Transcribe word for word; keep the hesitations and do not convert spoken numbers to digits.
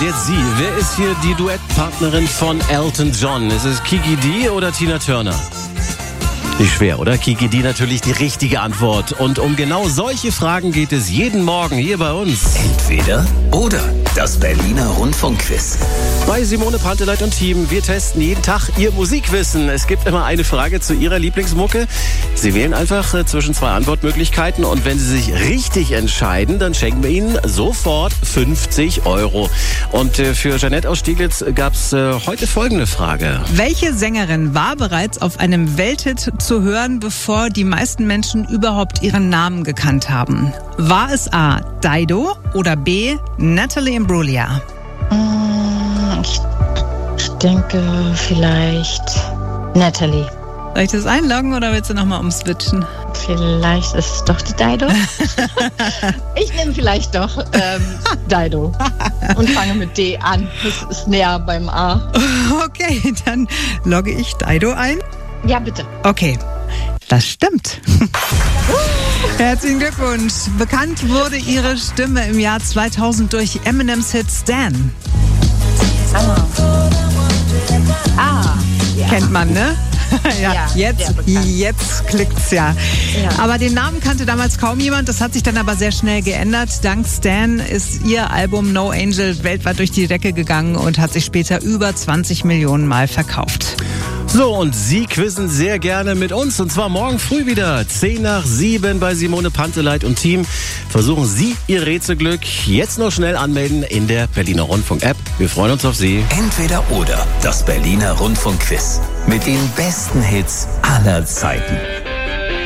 jetzt Sie. Wer ist hier die Duettpartnerin von Elton John? Ist es Kiki Dee oder Tina Turner? Nicht schwer, oder? Kiki Dee natürlich die richtige Antwort. Und um genau solche Fragen geht es jeden Morgen hier bei uns. Entweder oder. Das Berliner Rundfunkquiz. Bei Simone Panteleit und Team. Wir testen jeden Tag Ihr Musikwissen. Es gibt immer eine Frage zu Ihrer Lieblingsmucke. Sie wählen einfach äh, zwischen zwei Antwortmöglichkeiten. Und wenn Sie sich richtig entscheiden, dann schenken wir Ihnen sofort fünfzig Euro. Und äh, für Jeanette aus Stieglitz gab es äh, heute folgende Frage. Welche Sängerin war bereits auf einem Welthit zu hören, bevor die meisten Menschen überhaupt ihren Namen gekannt haben? War es A. Dido oder B. Natalie Imbruglia? Ich, ich denke vielleicht Natalie. Soll ich das einloggen oder willst du nochmal umswitchen? Vielleicht ist es doch die Dido. Ich nehme vielleicht doch ähm, Dido und fange mit D an. Das ist näher beim A. Okay, dann logge ich Dido ein. Ja, bitte. Okay, das stimmt. Herzlichen Glückwunsch. Bekannt wurde ihre Stimme im Jahr zweitausend durch Eminems Hit Stan. Ah. Ah. Ja. Kennt man, ne? ja, Ja, jetzt, sehr bekannt. jetzt klickt's ja. Ja. Aber den Namen kannte damals kaum jemand. Das hat sich dann aber sehr schnell geändert. Dank Stan ist ihr Album No Angel weltweit durch die Decke gegangen und hat sich später über zwanzig Millionen Mal verkauft. So, und Sie quizzen sehr gerne mit uns. Und zwar morgen früh wieder. zehn nach sieben bei Simone Panteleit und Team. Versuchen Sie Ihr Rätselglück. Jetzt noch schnell anmelden in der Berliner Rundfunk-App. Wir freuen uns auf Sie. Entweder oder. Das Berliner Rundfunkquiz. Mit den besten Hits aller Zeiten.